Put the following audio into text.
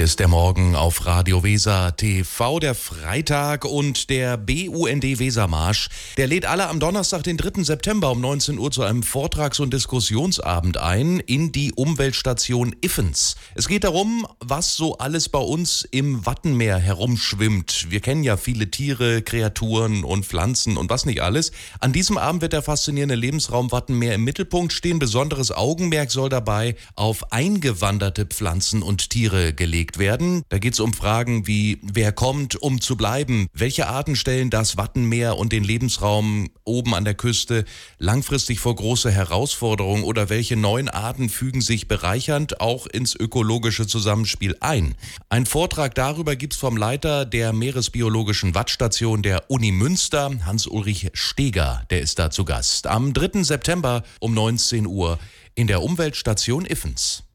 Hier ist der Morgen auf Radio Weser TV, der Freitag und der BUND Wesermarsch. Der lädt alle am Donnerstag, den 3. September um 19 Uhr zu einem Vortrags- und Diskussionsabend ein in die Umweltstation Iffens. Es geht darum, was so alles bei uns im Wattenmeer herumschwimmt. Wir kennen ja viele Tiere, Kreaturen und Pflanzen und was nicht alles. An diesem Abend wird der faszinierende Lebensraum Wattenmeer im Mittelpunkt stehen. Besonderes Augenmerk soll dabei auf eingewanderte Pflanzen und Tiere gelegt werden. Da geht es um Fragen wie, wer kommt, um zu bleiben? Welche Arten stellen das Wattenmeer und den Lebensraum oben an der Küste langfristig vor große Herausforderungen? Oder welche neuen Arten fügen sich bereichernd auch ins ökologische Zusammenspiel ein? Ein Vortrag darüber gibt es vom Leiter der Meeresbiologischen Wattstation der Uni Münster, Hans-Ulrich Steger. Der ist da zu Gast. Am 3. September um 19 Uhr in der Umweltstation Iffens.